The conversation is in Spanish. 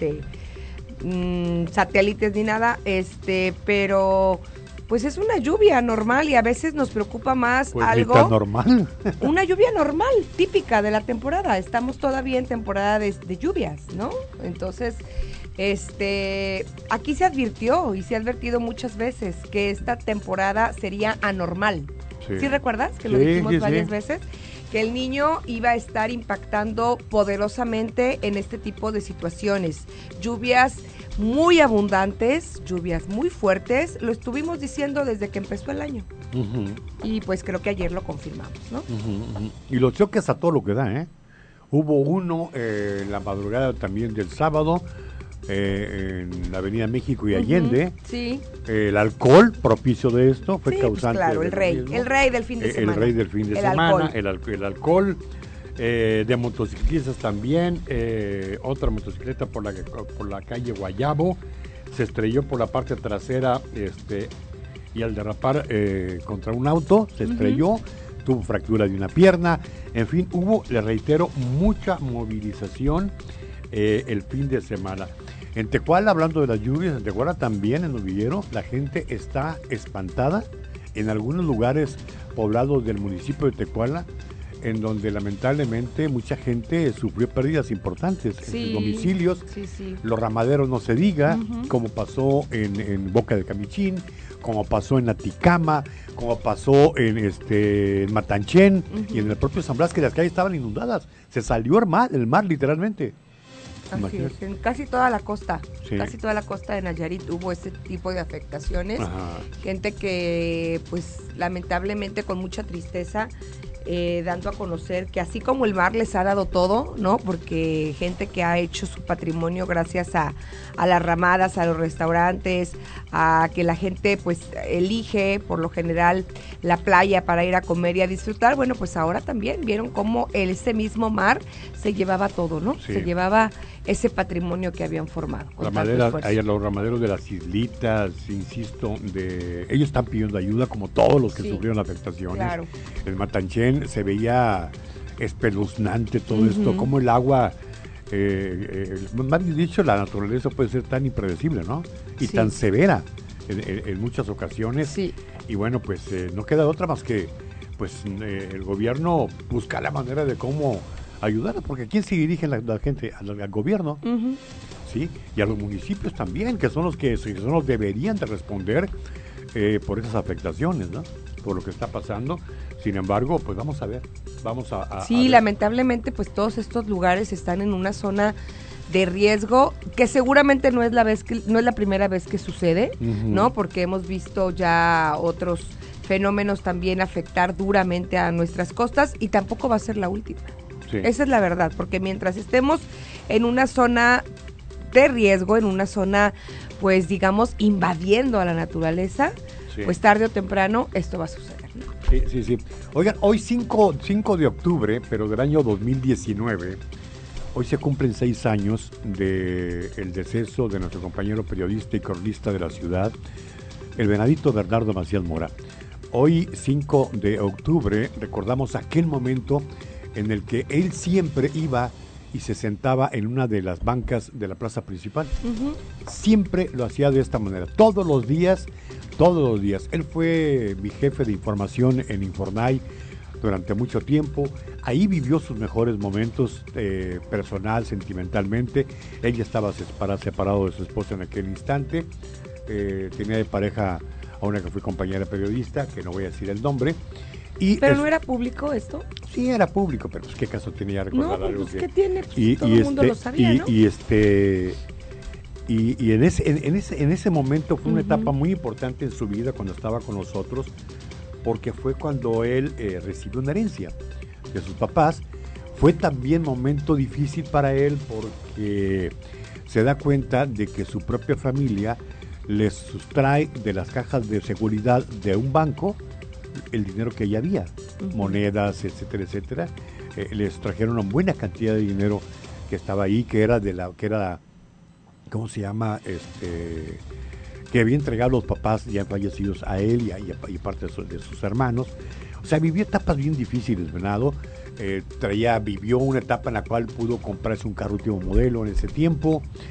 satélites ni nada, pero pues es una lluvia normal y a veces nos preocupa más pues algo. Ni tan normal. Una lluvia normal, típica de la temporada. Estamos todavía en temporada de lluvias, ¿no? Entonces, aquí se advirtió y se ha advertido muchas veces que esta temporada sería anormal. ¿Sí recuerdas? Que lo dijimos varias veces. Que el niño iba a estar impactando poderosamente en este tipo de situaciones. Lluvias muy abundantes, lluvias muy fuertes, lo estuvimos diciendo desde que empezó el año. Uh-huh. Y pues creo que ayer lo confirmamos, ¿no? Uh-huh, uh-huh. Y los choques a todo lo que da, ¿eh? Hubo uno la madrugada también del sábado, en la Avenida México y Allende. Uh-huh, sí. El alcohol propicio de esto fue causante. Pues claro, el rey del fin de semana. El rey del fin de semana, el alcohol. De motociclistas también, otra motocicleta por la calle Guayabo se estrelló por la parte trasera y al derrapar contra un auto se estrelló, tuvo fractura de una pierna, en fin, hubo, le reitero, mucha movilización el fin de semana. En Tecuala, hablando de las lluvias, en Tecuala también, en Novillero, la gente está espantada en algunos lugares poblados del municipio de Tecuala, en donde lamentablemente mucha gente sufrió pérdidas importantes en sus domicilios. Sí. Los ramaderos no se diga, como pasó en Boca de Camichín, como pasó en Aticama, como pasó en Matanchén y en el propio San Blas, que las calles estaban inundadas. Se salió el mar literalmente. Así es, en casi toda la costa, casi toda la costa de Nayarit hubo ese tipo de afectaciones. Ajá. Gente que, pues, lamentablemente con mucha tristeza, dando a conocer que así como el mar les ha dado todo, ¿no? Porque gente que ha hecho su patrimonio gracias a las ramadas, a los restaurantes, a que la gente pues elige por lo general la playa para ir a comer y a disfrutar, bueno, pues ahora también vieron cómo ese mismo mar se llevaba todo, ¿no? Sí. Se llevaba ese patrimonio que habían formado. Los ramaderos de las islitas, insisto, ellos están pidiendo ayuda como todos los que sufrieron afectaciones. Claro. El Matanchén se veía espeluznante todo esto, como el agua, más dicho, la naturaleza puede ser tan impredecible, ¿no? Y tan severa en muchas ocasiones. Sí. Y bueno, pues no queda otra más que pues el gobierno busca la manera de cómo ayudar, porque ¿quién se dirige la gente? Al gobierno, ¿sí? Y a los municipios también, que son los que deberían de responder por esas afectaciones, ¿no? Por lo que está pasando. Sin embargo, pues vamos a ver. Sí, lamentablemente, pues todos estos lugares están en una zona de riesgo que seguramente no es la primera vez que sucede, ¿no? Porque hemos visto ya otros fenómenos también afectar duramente a nuestras costas y tampoco va a ser la última. Sí. Esa es la verdad, porque mientras estemos en una zona de riesgo, en una zona, pues digamos, invadiendo a la naturaleza, pues tarde o temprano esto va a suceder, ¿no? Sí. Oigan, hoy 5 de octubre, pero del año 2019, hoy se cumplen 6 años del deceso de nuestro compañero periodista y cronista de la ciudad, el venadito Bernardo Macías Mora. Hoy, 5 de octubre, recordamos aquel momento en el que él siempre iba y se sentaba en una de las bancas de la plaza principal. Siempre lo hacía de esta manera, todos los días. Él fue mi jefe de información en Infornay durante mucho tiempo. Ahí vivió sus mejores momentos personal, sentimentalmente. Ella estaba separado de su esposa en aquel instante. Tenía de pareja a una que fue compañera periodista, que no voy a decir el nombre. ¿Pero no era público esto? Sí, era público, pero pues qué caso tenía recordar algo. ¿Qué tiene? Pues, todo el mundo lo sabía, ¿no? Y en ese momento fue una etapa muy importante en su vida cuando estaba con nosotros, porque fue cuando él recibió una herencia de sus papás. Fue también momento difícil para él porque se da cuenta de que su propia familia les sustrae de las cajas de seguridad de un banco el dinero que ya había, monedas, etcétera. Les trajeron una buena cantidad de dinero que estaba ahí, que era ¿cómo se llama? Que había entregado los papás ya fallecidos a él y parte de sus hermanos. O sea, vivió etapas bien difíciles, Venado. Vivió una etapa en la cual pudo comprarse un carro último modelo en ese tiempo.